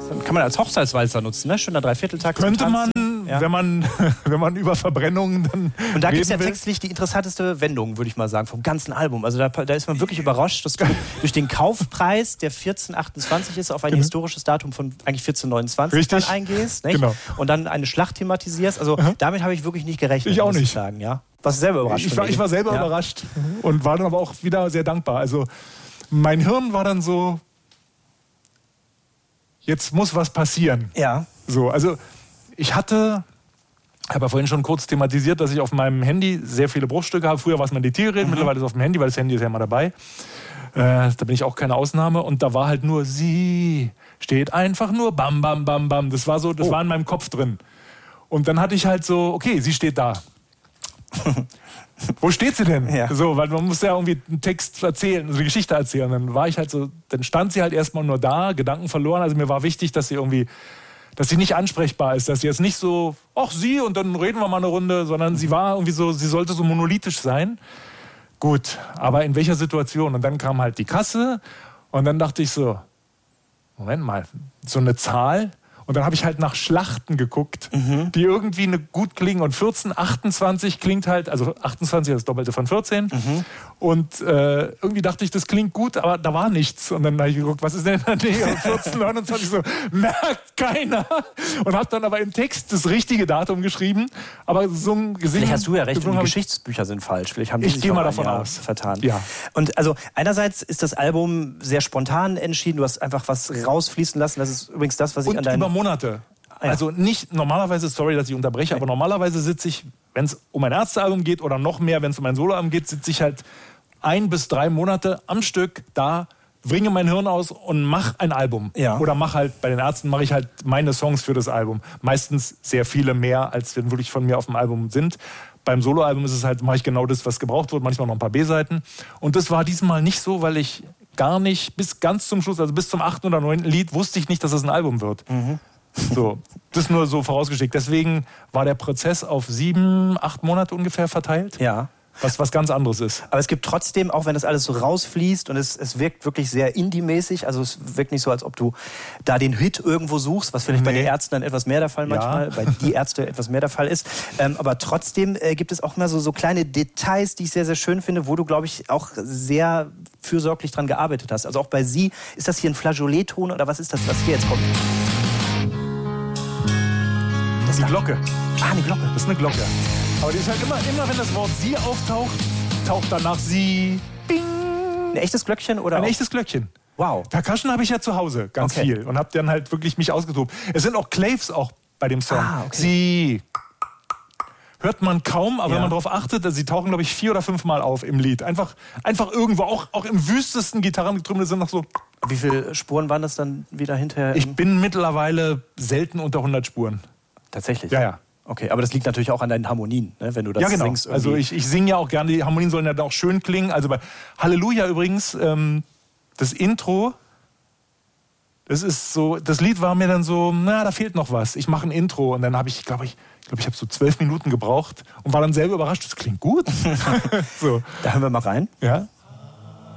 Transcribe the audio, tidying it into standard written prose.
Dann kann man als Hochzeitswalzer nutzen, ne? Schöner Dreivierteltakt. Könnte man, ja. wenn man über Verbrennungen dann und da gibt es ja textlich die interessanteste Wendung, würde ich mal sagen, vom ganzen Album. Also da ist man wirklich überrascht, dass du durch den Kaufpreis, der 1428 ist, auf ein historisches Datum von eigentlich 1429 dann eingehst. Nicht? Genau. Und dann eine Schlacht thematisierst. Also damit habe ich wirklich nicht gerechnet. Ich auch nicht. Muss ich sagen, ja. Warst du selber überrascht? Ich war selber überrascht und war dann aber auch wieder sehr dankbar. Also mein Hirn war dann so, jetzt muss was passieren. Ja. So, also ich habe ja vorhin schon kurz thematisiert, dass ich auf meinem Handy sehr viele Bruchstücke habe. Früher war es mein Diktiergerät, mittlerweile ist es auf dem Handy, weil das Handy ist ja immer dabei. Da bin ich auch keine Ausnahme. Und da war halt nur, sie steht einfach nur bam, bam, bam, bam. Das war in meinem Kopf drin. Und dann hatte ich halt so, okay, sie steht da. Wo steht sie denn? Ja. So, weil man muss ja irgendwie einen Text erzählen, also eine Geschichte erzählen. Dann stand sie halt erstmal nur da, Gedanken verloren. Also mir war wichtig, dass sie nicht ansprechbar ist, dass sie jetzt nicht so, ach sie, und dann reden wir mal eine Runde, sondern sie war irgendwie so, sie sollte so monolithisch sein. Gut, aber in welcher Situation? Und dann kam halt die Kasse und dann dachte ich so, Moment mal, so eine Zahl. Und dann habe ich halt nach Schlachten geguckt, die irgendwie gut klingen. Und 1428 klingt halt, also 28 ist das Doppelte von 14. Und irgendwie dachte ich, das klingt gut, aber da war nichts. Und dann habe ich geguckt, was ist denn in der Nähe? Und 1429 so, merkt keiner. Und habe dann aber im Text das richtige Datum geschrieben. Aber so ein Gesicht. Vielleicht hast du ja recht, die Geschichtsbücher sind falsch. Vielleicht haben die ich gehe mal davon aus. Vertan. Ja. Und also einerseits ist das Album sehr spontan entschieden. Du hast einfach was rausfließen lassen. Das ist übrigens das, was ich an deinen... Monate. Also nicht normalerweise, sorry, dass ich unterbreche, aber normalerweise sitze ich, wenn es um ein Ärztealbum geht oder noch mehr, wenn es um ein Soloalbum geht, sitze ich halt 1 bis 3 Monate am Stück da, bringe mein Hirn aus und mache ein Album. Ja. Oder bei den Ärzten mache ich halt meine Songs für das Album. Meistens sehr viele mehr, als wenn wirklich von mir auf dem Album sind. Beim Soloalbum ist es halt, mache ich genau das, was gebraucht wird, manchmal noch ein paar B-Seiten. Und das war diesmal nicht so, weil ich gar nicht bis ganz zum Schluss, also bis zum 8. oder 9. Lied, wusste ich nicht, dass es ein Album wird. So, das nur so vorausgeschickt. Deswegen war der Prozess auf 7, 8 Monate ungefähr verteilt. Ja. Was ganz anderes ist. Aber es gibt trotzdem, auch wenn das alles so rausfließt und es wirkt wirklich sehr Indie-mäßig, also es wirkt nicht so, als ob du da den Hit irgendwo suchst, was vielleicht bei den Ärzten dann etwas mehr der Fall manchmal, bei die Ärzte etwas mehr der Fall ist. Aber trotzdem gibt es auch immer so kleine Details, die ich sehr, sehr schön finde, wo du, glaube ich, auch sehr fürsorglich dran gearbeitet hast. Also auch bei Sie, ist das hier ein Flageolet-Ton oder was ist das, was hier jetzt kommt? Das ist die Glocke. Eine Glocke. Das ist eine Glocke. Aber die ist halt immer wenn das Wort Sie auftaucht, taucht danach Sie. Bing. Ein echtes Glöckchen oder? Ein echtes Glöckchen. Wow. Percussion habe ich ja zu Hause ganz viel und habe dann halt wirklich mich ausgetobt. Es sind auch Claves auch bei dem Song. Sie hört man kaum, aber wenn man darauf achtet, sie tauchen, glaube ich, 4 oder 5 Mal auf im Lied. Einfach irgendwo, auch im wüstesten Gitarrengetrümmel sind noch so. Wie viele Spuren waren das dann wieder hinterher? Ich bin mittlerweile selten unter 100 Spuren. Tatsächlich? Ja. Okay, aber das liegt natürlich auch an deinen Harmonien, ne? Wenn du das singst. Also ich singe ja auch gerne, die Harmonien sollen ja auch schön klingen. Also bei Halleluja übrigens, das Intro, das ist so, das Lied war mir dann so, da fehlt noch was. Ich mache ein Intro und dann habe ich habe so 12 Minuten gebraucht und war dann selber überrascht, das klingt gut. So. Da hören wir mal rein. Ja.